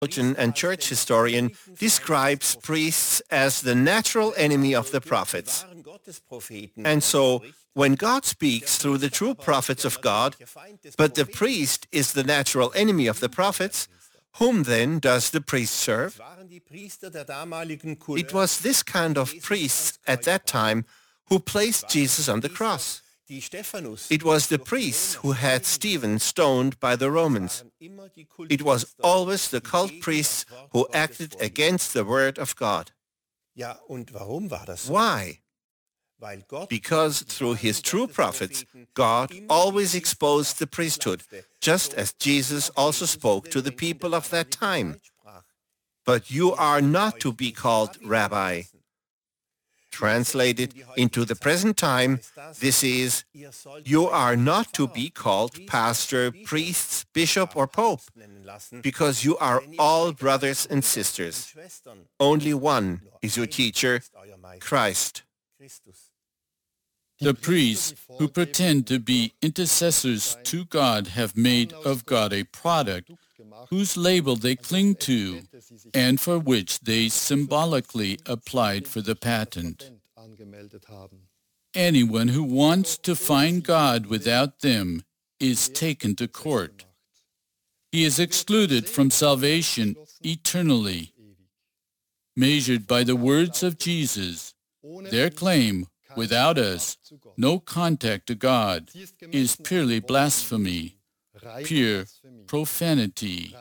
theologian and church historian describes priests as the natural enemy of the prophets. And so, when God speaks through the true prophets of God, but the priest is the natural enemy of the prophets, whom then does the priest serve? It was this kind of priests at that time who placed Jesus on the cross. It was the priests who had Stephen stoned by the Romans. It was always the cult priests who acted against the word of God. Why? Because through his true prophets, God always exposed the priesthood, just as Jesus also spoke to the people of that time. But you are not to be called rabbi. Translated into the present time, this is, you are not to be called pastor, priests, bishop, or pope, because you are all brothers and sisters. Only one is your teacher, Christ. The priests who pretend to be intercessors to God have made of God a product whose label they cling to and for which they symbolically applied for the patent. Anyone who wants to find God without them is taken to court. He is excluded from salvation eternally. Measured by the words of Jesus, their claim, without us, no contact to God, is purely blasphemy, pure profanity.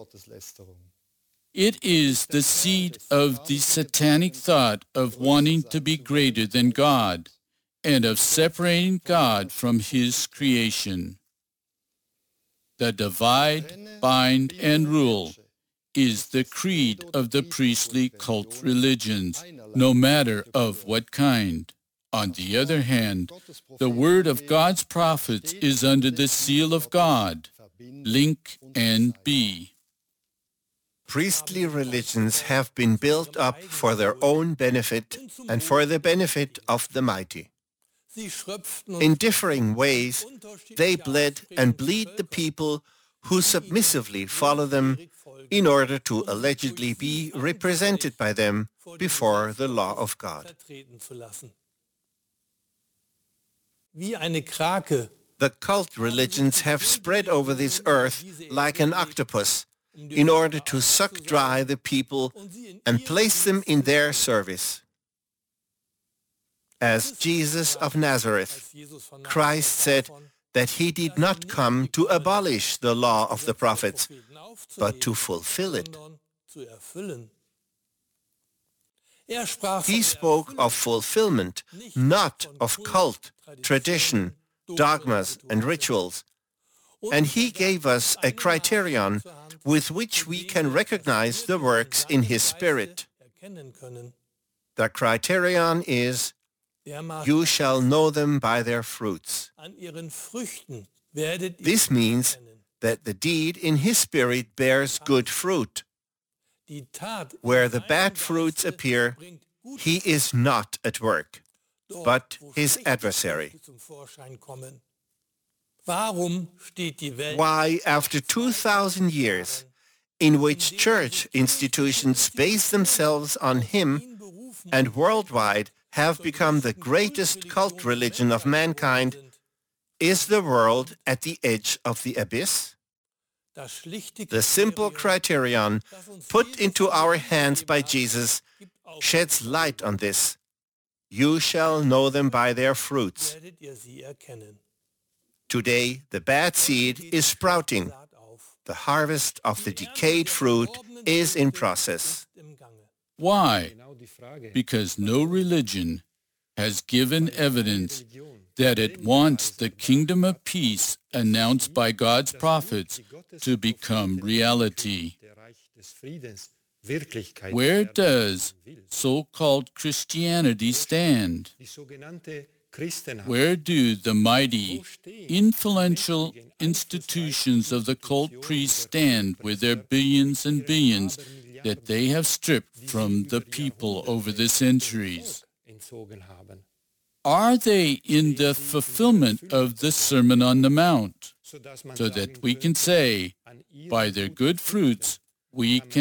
It is the seed of the satanic thought of wanting to be greater than God and of separating God from his creation. The divide, bind, and rule is the creed of the priestly cult religions, no matter of what kind. On the other hand, the word of God's prophets is under the seal of God. Link and B. Priestly religions have been built up for their own benefit and for the benefit of the mighty. In differing ways, they bled and bleed the people who submissively follow them in order to allegedly be represented by them before the law of God. The cult religions have spread over this earth like an octopus in order to suck dry the people and place them in their service. As Jesus of Nazareth, Christ said that he did not come to abolish the law of the prophets, but to fulfill it. He spoke of fulfillment, not of cult, tradition, dogmas, and rituals. And he gave us a criterion with which we can recognize the works in his Spirit. The criterion is, you shall know them by their fruits. This means that the deed in his Spirit bears good fruit. Where the bad fruits appear, he is not at work, but his adversary. Why, after 2,000 years, in which church institutions base themselves on him and worldwide have become the greatest cult religion of mankind, is the world at the edge of the abyss? The simple criterion put into our hands by Jesus sheds light on this. You shall know them by their fruits. Today, the bad seed is sprouting. The harvest of the decayed fruit is in process. Why? Because no religion has given evidence that it wants the kingdom of peace announced by God's prophets to become reality. Where does so-called Christianity stand? Where do the mighty, influential institutions of the cult priests stand with their billions and billions that they have stripped from the people over the centuries? Are they in the fulfillment of the Sermon on the Mount, so that we can say, by their good fruits, we can